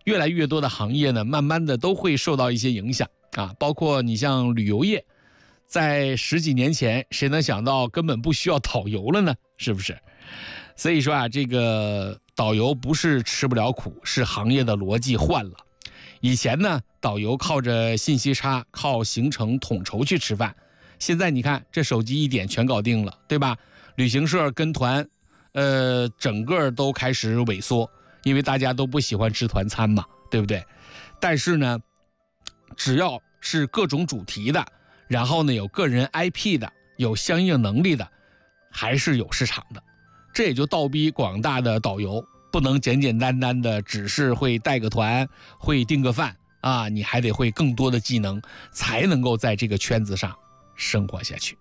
越来越多的行业呢，慢慢的都会受到一些影响啊，包括你像旅游业，在10几年前，谁能想到根本不需要导游了呢？是不是？所以说啊，这个导游不是吃不了苦，是行业的逻辑换了。以前呢，导游靠着信息差，靠行程统筹去吃饭。现在你看，这手机一点全搞定了，对吧？旅行社跟团，整个都开始萎缩，因为大家都不喜欢吃团餐嘛，对不对？但是呢，只要是各种主题的，然后呢有个人 IP 的，有相应能力的，还是有市场的。这也就倒逼广大的导游不能简简单单的只是会带个团，会订个饭啊，你还得会更多的技能，才能够在这个圈子上生活下去。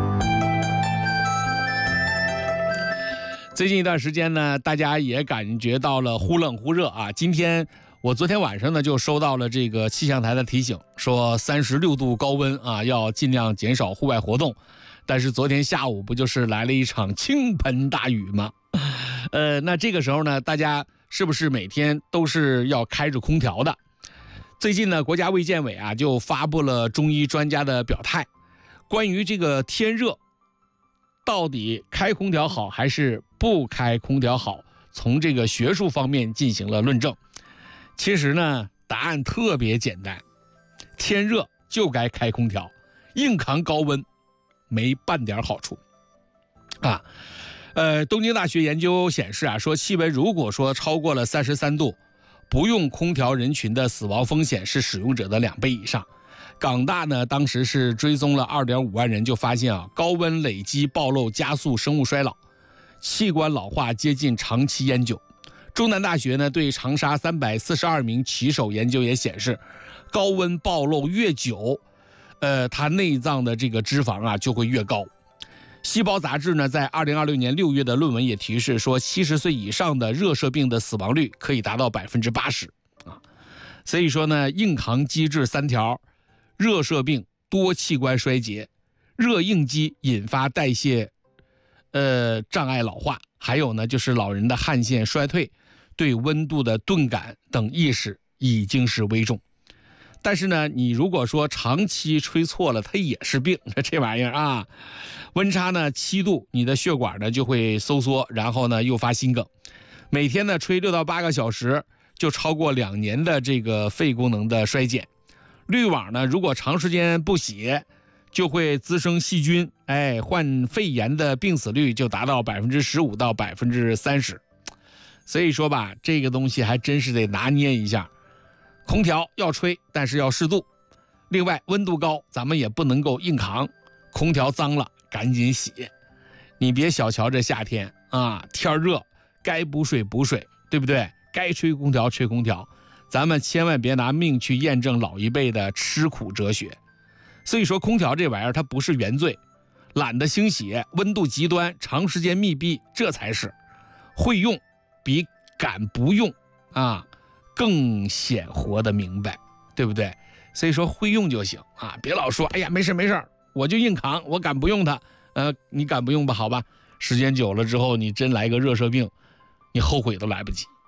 最近一段时间呢，大家也感觉到了忽冷忽热啊。我昨天晚上呢就收到了这个气象台的提醒，说36度高温啊，要尽量减少户外活动。但是昨天下午不就是来了一场倾盆大雨吗？那这个时候呢，大家是不是每天都是要开着空调的？最近呢，国家卫健委啊就发布了中医专家的表态，关于这个天热，到底开空调好还是不开空调好，从这个学术方面进行了论证。其实呢，答案特别简单，天热就该开空调，硬扛高温没半点好处啊。东京大学研究显示啊，说气温如果说超过了33度，不用空调人群的死亡风险是使用者的2倍以上。港大呢，当时是追踪了2.5万人，就发现啊，高温累积暴露加速生物衰老，器官老化接近长期烟酒。中南大学呢，对长沙342名骑手研究也显示，高温暴露越久，它内脏的这个脂肪啊就会越高。细胞杂志呢，在2026年6月的论文也提示说，70岁以上的热射病的死亡率可以达到80%啊。所以说呢，硬扛机制3条：热射病、多器官衰竭、热应激引发代谢障碍老化，还有呢就是老人的汗腺衰退，对温度的钝感等意识已经是危重。但是呢，你如果说长期吹错了，它也是病，这玩意儿啊。温差呢7度，你的血管呢就会收缩，然后呢诱发心梗。每天呢吹6到8个小时，就超过2年的这个肺功能的衰减。滤网呢，如果长时间不洗，就会滋生细菌，患肺炎的病死率就达到15%到30%。所以说吧，这个东西还真是得拿捏一下。空调要吹，但是要适度。另外，温度高，咱们也不能够硬扛。空调脏了，赶紧洗。你别小瞧这夏天啊，天热，该补水补水，对不对？该吹空调吹空调。咱们千万别拿命去验证老一辈的吃苦哲学。所以说，空调这玩意儿它不是原罪，懒得清洗，温度极端，长时间密闭，这才是。会用比敢不用啊更显活的明白，对不对？所以说会用就行啊，别老说哎呀没事没事，我就硬扛，我敢不用它。你敢不用吧？好吧，时间久了之后，你真来个热射病，你后悔都来不及。